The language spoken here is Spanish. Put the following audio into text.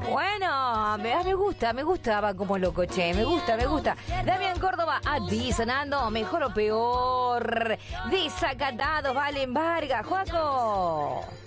Bueno, me gusta, va como loco, che, me gusta. Damián Córdoba, a ti sonando, mejor o peor. Desacatados, Valen Vargas, Juaco.